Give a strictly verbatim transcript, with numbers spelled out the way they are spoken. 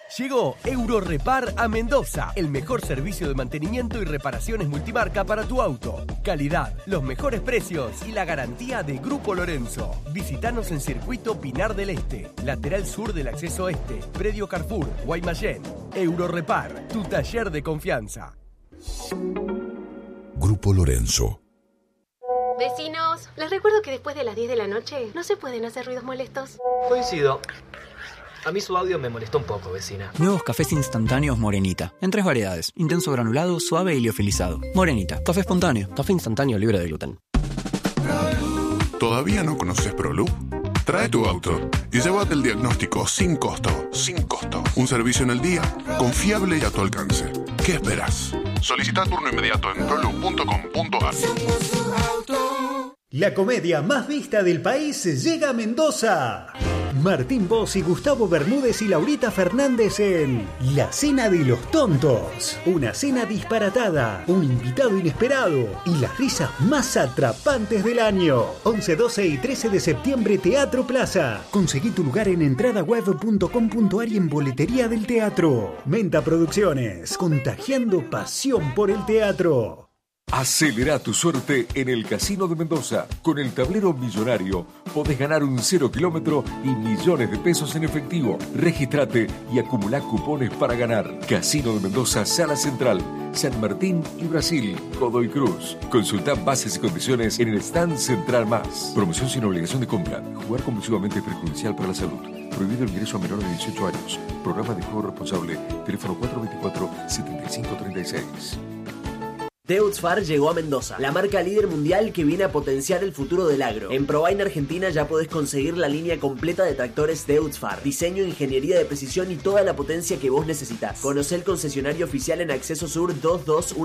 Llegó Eurorepar a Mendoza, el mejor servicio de mantenimiento y reparaciones multimarca para tu auto. Calidad, los mejores precios y la garantía de Grupo Lorenzo. Visítanos en Circuito Pinar del Este, lateral sur del acceso este, predio Carrefour, Guaymallén. Eurorepar, tu taller de confianza. Grupo Lorenzo. Vecinos, les recuerdo que después de las diez de la noche no se pueden hacer ruidos molestos. Coincido. A mí su audio me molestó un poco, vecina. Nuevos cafés instantáneos Morenita. En tres variedades. Intenso granulado, suave y liofilizado. Morenita. Café espontáneo. Café instantáneo libre de gluten. ¿Todavía no conoces ProLoop? Trae tu auto y llévate el diagnóstico sin costo. Sin costo. Un servicio en el día, confiable y a tu alcance. ¿Qué esperas? Solicita turno inmediato en proloop punto com punto a r. La comedia más vista del país llega a Mendoza. Martín Boss y Gustavo Bermúdez y Laurita Fernández en La Cena de los Tontos. Una cena disparatada, un invitado inesperado y las risas más atrapantes del año. once, doce y trece de septiembre, Teatro Plaza. Conseguí tu lugar en entradaweb punto com punto a r y en boletería del teatro. Menta Producciones, contagiando pasión por el teatro. Acelera tu suerte en el Casino de Mendoza. Con el tablero millonario podés ganar un cero kilómetro y millones de pesos en efectivo. Regístrate y acumulá cupones para ganar. Casino de Mendoza, Sala Central, San Martín y Brasil, Godoy Cruz. Consulta bases y condiciones en el stand Central Más. Promoción sin obligación de compra. Jugar compulsivamente es perjudicial para la salud. Prohibido el ingreso a menores de dieciocho años. Programa de juego responsable. Teléfono cuatro dos cuatro, siete cinco tres seis. Deutz-Fahr llegó a Mendoza, la marca líder mundial que viene a potenciar el futuro del agro. En Provine Argentina ya podés conseguir la línea completa de tractores Deutz-Fahr, diseño, ingeniería de precisión y toda la potencia que vos necesitas. Conocé el concesionario oficial en Acceso Sur dos dos uno